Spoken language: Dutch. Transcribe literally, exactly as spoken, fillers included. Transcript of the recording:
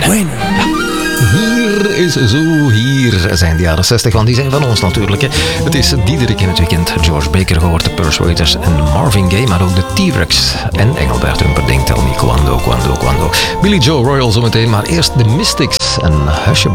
When. Hier is zo, hier zijn de jaren zestig, want die zijn van ons natuurlijk. Hè. Het is Diederik in het weekend, George Baker gehoord, de Persuaders en Marvin Gaye, maar ook de T-Rex en Engelbert Humperdinck. Tell me quando, quando, quando. Billy Joe Royal zometeen, maar eerst de Mystics en Hush